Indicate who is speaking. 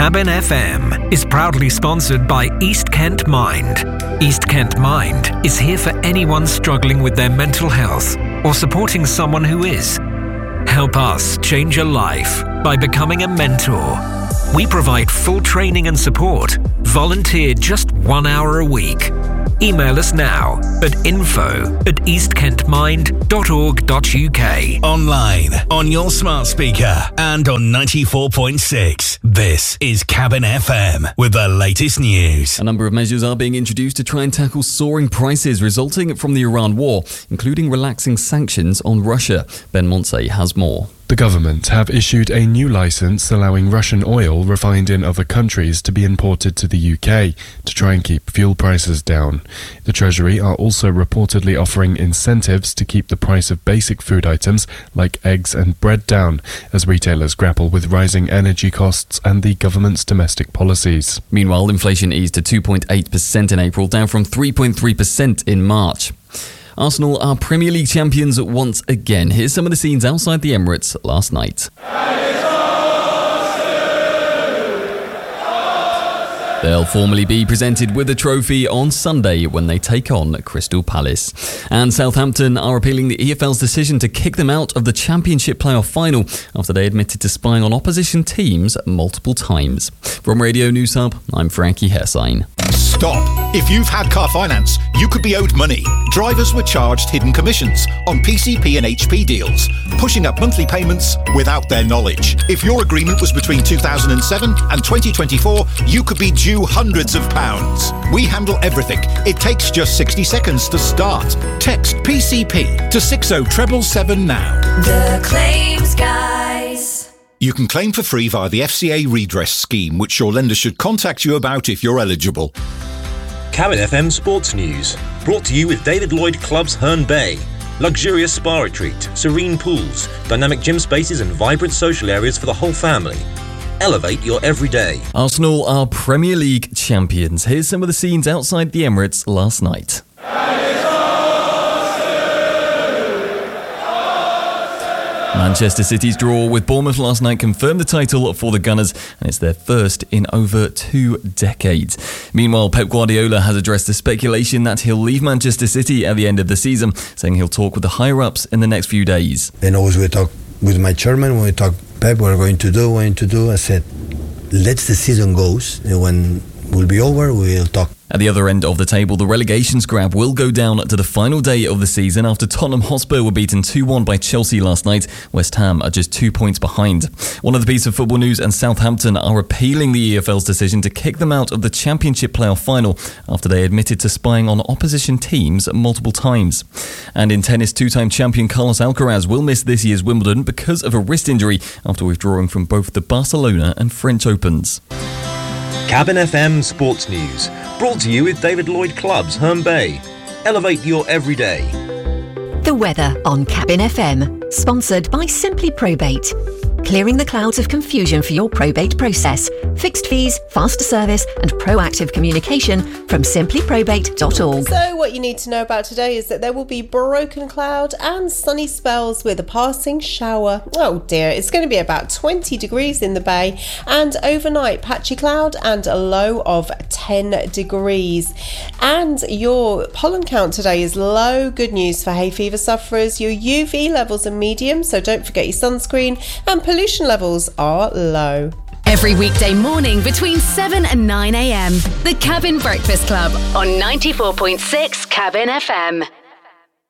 Speaker 1: Cabin FM is proudly sponsored by East Kent Mind. East Kent Mind is here for anyone struggling with their mental health or supporting someone who is. Help us change a life by becoming a mentor. We provide full training and support. Volunteer just 1 hour a week. Email us now at info@eastkentmind.org.uk.
Speaker 2: Online, on your smart speaker and on 94.6. This is Cabin FM with the latest news.
Speaker 3: A number of measures are being introduced to try and tackle soaring prices resulting from the Iran war, including relaxing sanctions on Russia. Ben Montse has more.
Speaker 4: The government have issued a new licence allowing Russian oil refined in other countries to be imported to the UK to try and keep fuel prices down. The Treasury are also reportedly offering incentives to keep the price of basic food items like eggs and bread down as retailers grapple with rising energy costs and the government's domestic policies.
Speaker 3: Meanwhile, inflation eased to 2.8% in April, down from 3.3% in March. Arsenal are Premier League champions once again. Here's some of the scenes outside the Emirates last night. They'll formally be presented with a trophy on Sunday when they take on Crystal Palace. And Southampton are appealing the EFL's decision to kick them out of the Championship playoff final after they admitted to spying on opposition teams multiple times. From Radio News Hub, I'm Frankie Hersign.
Speaker 5: Stop! If you've had car finance, you could be owed money. Drivers were charged hidden commissions on PCP and HP deals, pushing up monthly payments without their knowledge. If your agreement was between 2007 and 2024, you could be due hundreds of pounds. We handle everything. It takes just 60 seconds to start. Text PCP to 60777 now.
Speaker 6: The Claims Guys.
Speaker 5: You can claim for free via the FCA redress scheme, which your lender should contact you about if you're eligible.
Speaker 7: Cabin FM Sports News, brought to you with David Lloyd Clubs Herne Bay. Luxurious spa retreat, serene pools, dynamic gym spaces and vibrant social areas for the whole family. Elevate your everyday.
Speaker 3: Arsenal are Premier League champions. Here's some of the scenes outside the Emirates last night. Manchester City's draw with Bournemouth last night confirmed the title for the Gunners, and it's their first in over 2 decades. Meanwhile, Pep Guardiola has addressed the speculation that he'll leave Manchester City at the end of the season, saying he'll talk with the higher-ups in the next few days.
Speaker 8: And always we talk with my chairman, when we talk Pep, what we're going to do. I said, let the season goes, and when we'll be over, we'll talk.
Speaker 3: At the other end of the table, the relegation scrap will go down to the final day of the season after Tottenham Hotspur were beaten 2-1 by Chelsea last night. West Ham are just 2 points behind. One of the piece of football news, and Southampton are appealing the EFL's decision to kick them out of the Championship playoff final after they admitted to spying on opposition teams multiple times. And in tennis, two-time champion Carlos Alcaraz will miss this year's Wimbledon because of a wrist injury after withdrawing from both the Barcelona and French Opens.
Speaker 7: Cabin FM Sports News, brought to you with David Lloyd Clubs Herne Bay. Elevate your everyday.
Speaker 9: The weather on Cabin FM, sponsored by Simply Probate. Clearing the clouds of confusion for your probate process. Fixed fees, faster service and proactive communication from simplyprobate.org.
Speaker 10: So what you need to know about today is that there will be broken cloud and sunny spells with a passing shower. Oh dear, it's going to be about 20 degrees in the bay, and overnight patchy cloud and a low of 10 degrees. And your pollen count today is low. Good news for hay fever sufferers. Your UV levels are medium, so don't forget your sunscreen, and pollution levels are low.
Speaker 6: Every weekday morning between 7 and 9 a.m. The Cabin Breakfast Club on 94.6 Cabin FM.